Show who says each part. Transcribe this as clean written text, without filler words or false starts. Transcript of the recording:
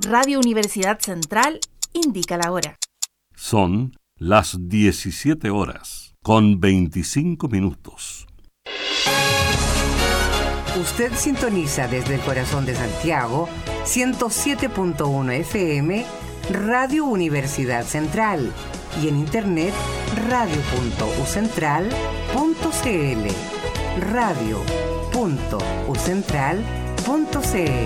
Speaker 1: Radio Universidad Central indica la hora.
Speaker 2: Son las 17 horas, con 25 minutos.
Speaker 3: Usted sintoniza desde el corazón de Santiago, 107.1 FM, Radio Universidad Central, y en internet radio.ucentral.cl, radio.ucentral.cl.